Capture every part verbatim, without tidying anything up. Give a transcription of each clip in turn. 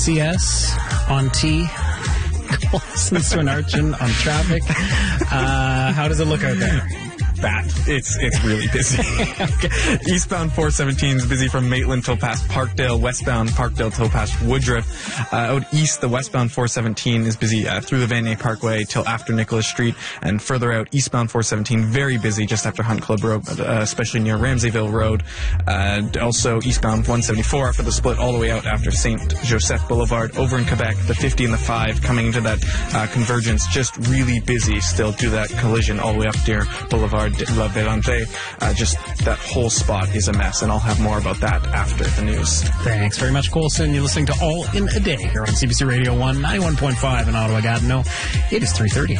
C S on T, Colson Swinarchin on traffic. Uh, how does it look out there? Bad. It's it's really busy. Okay. Eastbound four seventeen is busy from Maitland till past Parkdale. Westbound Parkdale till past Woodruff. Uh, out east, the westbound four seventeen is busy uh, through the Van Ney Parkway till after Nicholas Street. And further out, eastbound four seventeen, very busy just after Hunt Club Road, uh, especially near Ramseyville Road. Uh, also, eastbound one seventy-four after the split all the way out after Saint Joseph Boulevard. Over in Quebec, the fifty and the five coming into that uh, convergence, just really busy still due to that collision all the way up near Boulevard La Vérandre. Uh, just that whole spot is a mess, and I'll have more about that after the news. Thanks very much, Colson. You're listening to All in a Day here on C B C Radio one, ninety-one point five in Ottawa-Gatineau. It is three thirty.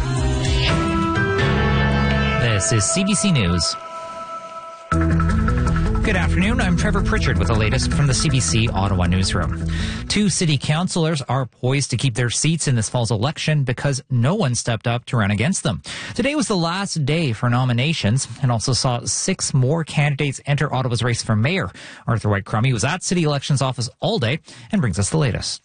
This is C B C News. Good afternoon. I'm Trevor Pritchard with the latest from the C B C Ottawa newsroom. Two city councillors are poised to keep their seats in this fall's election because no one stepped up to run against them. Today was the last day for nominations and also saw six more candidates enter Ottawa's race for mayor. Arthur White-Crummey was at City Elections Office all day and brings us the latest.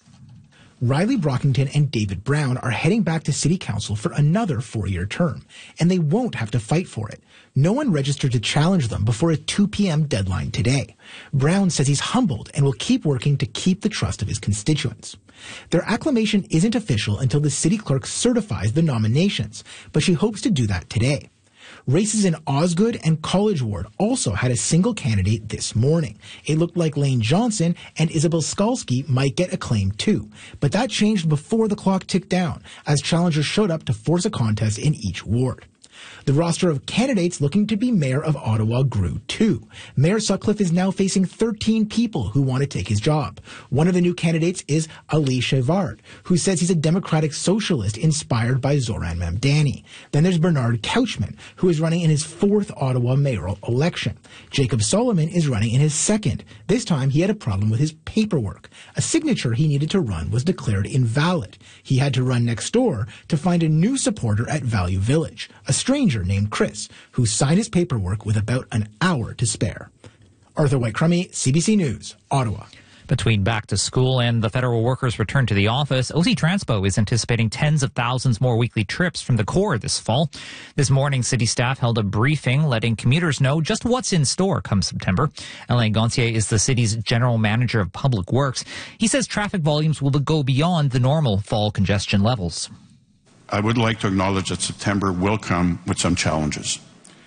Riley Brockington and David Brown are heading back to City Council for another four-year term, and they won't have to fight for it. No one registered to challenge them before a two p.m. deadline today. Brown says he's humbled and will keep working to keep the trust of his constituents. Their acclamation isn't official until the city clerk certifies the nominations, but she hopes to do that today. Races in Osgood and College Ward also had a single candidate this morning. It looked like Lane Johnson and Isabel Skalski might get acclaim too, but that changed before the clock ticked down as challengers showed up to force a contest in each ward. The roster of candidates looking to be mayor of Ottawa grew too. Mayor Sutcliffe is now facing thirteen people who want to take his job. One of the new candidates is Ali Chevard, who says he's a democratic socialist inspired by Zoran Mamdani. Then there's Bernard Couchman, who is running in his fourth Ottawa mayoral election. Jacob Solomon is running in his second. This time he had a problem with his paperwork. A signature he needed to run was declared invalid. He had to run next door to find a new supporter at Value Village, a stranger named Chris, who signed his paperwork with about an hour to spare. Arthur White-Crummey, C B C News, Ottawa. Between back to school and the federal workers' return to the office, O C Transpo is anticipating tens of thousands more weekly trips from the Core this fall. This morning, city staff held a briefing letting commuters know just what's in store come September. Alain Gontier is the city's general manager of public works. He says traffic volumes will go beyond the normal fall congestion levels. I would like to acknowledge that September will come with some challenges,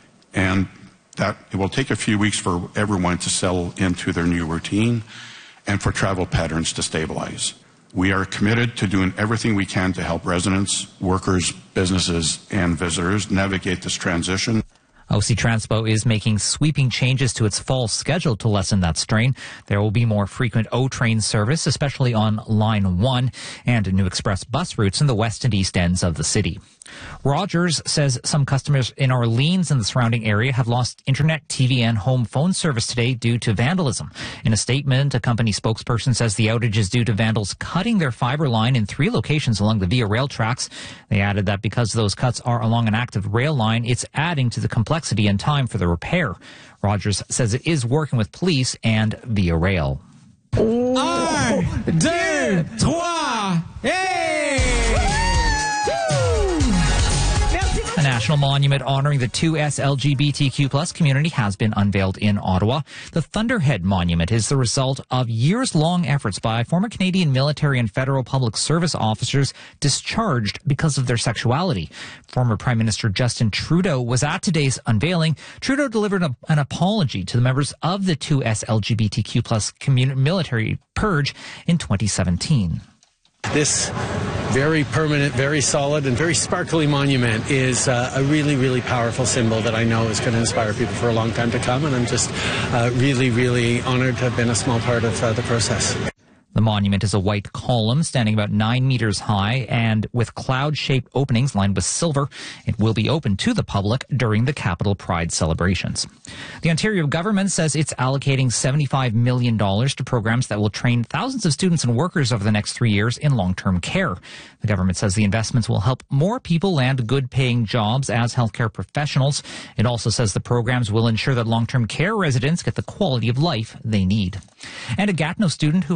and that it will take a few weeks for everyone to settle into their new routine and for travel patterns to stabilize. We are committed to doing everything we can to help residents, workers, businesses, and visitors navigate this transition. O C Transpo is making sweeping changes to its fall schedule to lessen that strain. There will be more frequent O-Train service, especially on Line one, and new express bus routes in the west and east ends of the city. Rogers says some customers in Orleans and the surrounding area have lost internet, T V, and home phone service today due to vandalism. In a statement, a company spokesperson says the outage is due to vandals cutting their fiber line in three locations along the Via Rail tracks. They added that because those cuts are along an active rail line, it's adding to the complexity and time for the repair. Rogers says it is working with police and Via Rail. Un, deux, trois, hey! A national monument honoring the two S L G B T Q plus community has been unveiled in Ottawa. The Thunderhead Monument is the result of years-long efforts by former Canadian military and federal public service officers discharged because of their sexuality. Former Prime Minister Justin Trudeau was at today's unveiling. Trudeau delivered a, an apology to the members of the two S L G B T Q plus community military purge in twenty seventeen. This very permanent, very solid, and very sparkly monument is uh, a really, really powerful symbol that I know is going to inspire people for a long time to come, and I'm just uh, really, really honored to have been a small part of uh, the process. The monument is a white column standing about nine meters high and with cloud-shaped openings lined with silver. It will be open to the public during the Capital Pride celebrations. The Ontario government says it's allocating seventy-five million dollars to programs that will train thousands of students and workers over the next three years in long-term care. The government says the investments will help more people land good-paying jobs as healthcare professionals. It also says the programs will ensure that long-term care residents get the quality of life they need. And a Gatineau student who has on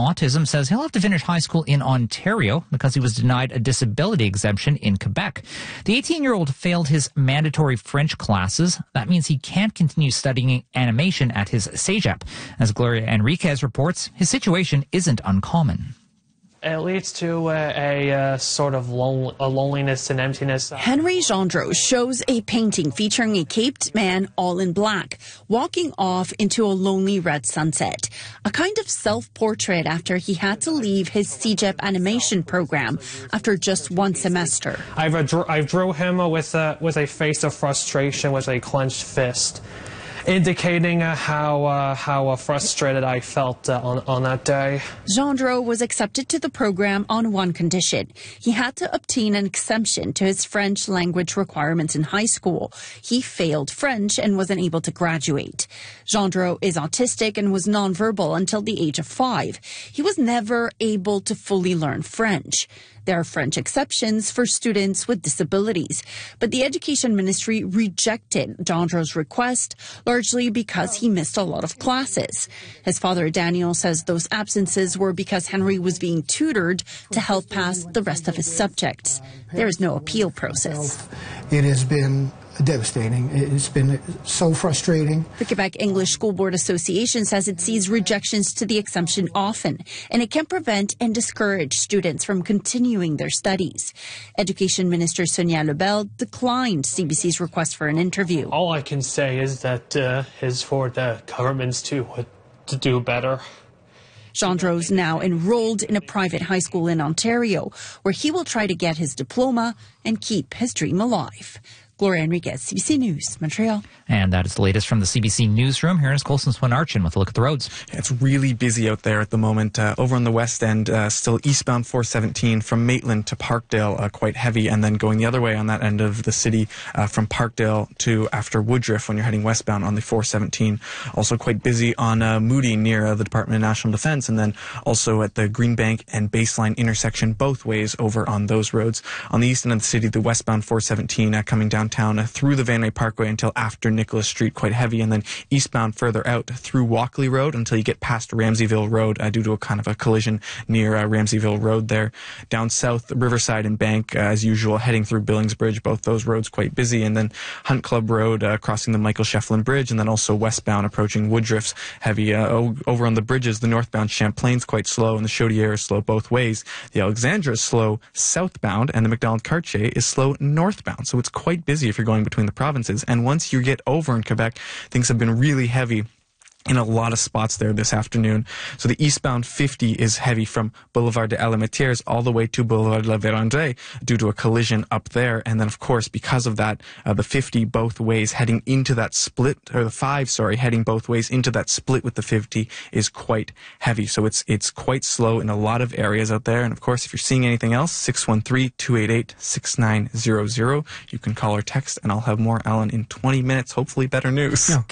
autism, says he'll have to finish high school in Ontario because he was denied a disability exemption in Quebec. The eighteen-year-old failed his mandatory French classes. That means he can't continue studying animation at his cégep. As Gloria Enriquez reports, his situation isn't uncommon. It leads to uh, a uh, sort of lon- a loneliness and emptiness. Henry Gendreau shows a painting featuring a caped man all in black, walking off into a lonely red sunset. A kind of self-portrait after he had to leave his cégep animation program after just one semester. I've, uh, drew, I've drew him with a, with a face of frustration, with a clenched fist, indicating uh, how uh, how uh, frustrated I felt uh, on, on that day. Gendreau was accepted to the program on one condition. He had to obtain an exemption to his French language requirements in high school. He failed French and wasn't able to graduate. Gendreau is autistic and was nonverbal until the age of five. He was never able to fully learn French. There are French exceptions for students with disabilities, but the Education Ministry rejected Gendreau's request, largely because he missed a lot of classes. His father, Daniel, says those absences were because Henry was being tutored to help pass the rest of his subjects. There is no appeal process. It has been devastating. It's been so frustrating. The Quebec English School Board Association says it sees rejections to the exemption often, and it can prevent and discourage students from continuing their studies. Education Minister Sonia Lebel declined C B C's request for an interview. All I can say is that uh, is for the governments to, uh, to do better. Gendreau's now enrolled in a private high school in Ontario, where he will try to get his diploma and keep his dream alive. Gloria Enriquez, C B C News, Montreal. And that is the latest from the C B C Newsroom. Here is Colson Swinarchin with a look at the roads. It's really busy out there at the moment. Uh, over on the west end, uh, still eastbound four seventeen from Maitland to Parkdale, uh, quite heavy. And then going the other way on that end of the city uh, from Parkdale to after Woodruff when you're heading westbound on the four seventeen. Also quite busy on uh, Moody near uh, the Department of National Defense. And then also at the Greenbank and Baseline intersection both ways over on those roads. On the east end of the city, the westbound four seventeen uh, coming down Town, uh, through the Van Ray Parkway until after Nicholas Street, quite heavy, and then eastbound further out through Walkley Road until you get past Ramseyville Road uh, due to a kind of a collision near uh, Ramseyville Road there. Down south, Riverside and Bank, uh, as usual, heading through Billingsbridge, both those roads quite busy, and then Hunt Club Road uh, crossing the Michael Shefflin Bridge, and then also westbound approaching Woodruff's heavy. Uh, o- over on the bridges, the northbound Champlain's quite slow, and the Chaudière is slow both ways. The Alexandra is slow southbound, and the McDonald-Cartier is slow northbound, so it's quite busy if you're going between the provinces. And once you get over in Quebec, things have been really heavy in a lot of spots there this afternoon. So the eastbound fifty is heavy from Boulevard de Alametiers all the way to Boulevard de la Vérendrye due to a collision up there. And then, of course, because of that, uh, the fifty both ways heading into that split, or the five, sorry, heading both ways into that split with the fifty is quite heavy. So it's it's quite slow in a lot of areas out there. And, of course, if you're seeing anything else, six one three, two eight eight, six nine zero zero. You can call or text, and I'll have more, Alan, in twenty minutes. Hopefully better news. Okay.